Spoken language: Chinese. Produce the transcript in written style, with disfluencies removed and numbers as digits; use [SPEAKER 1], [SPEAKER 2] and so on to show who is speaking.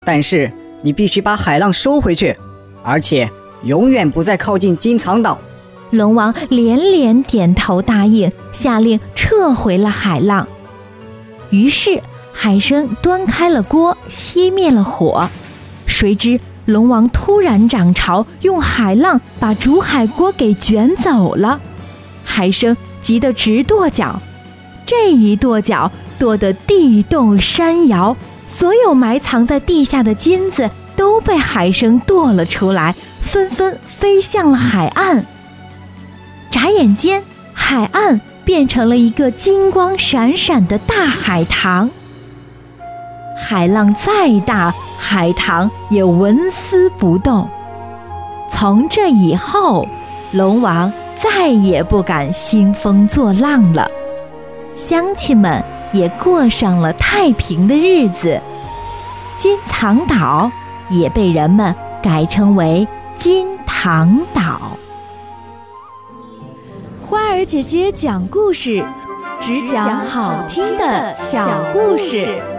[SPEAKER 1] 但是你必须把海浪收回去，而且永远不再靠近金藏岛。
[SPEAKER 2] 龙王连连点头答应，下令撤回了海浪。于是海参端开了锅，熄灭了火。谁知龙王突然涨潮，用海浪把煮海锅给卷走了。海参急得直跺脚，这一跺脚跺得地动山摇，所有埋藏在地下的金子都被海参跺了出来，纷纷飞向了海岸。眨眼间，海岸变成了一个金光闪闪的大海棠。海浪再大，海棠也纹丝不动。从这以后，龙王再也不敢兴风作浪了，乡亲们也过上了太平的日子。金藏岛也被人们改称为金堂岛。
[SPEAKER 3] 花儿姐姐讲故事，只讲好听的小故事。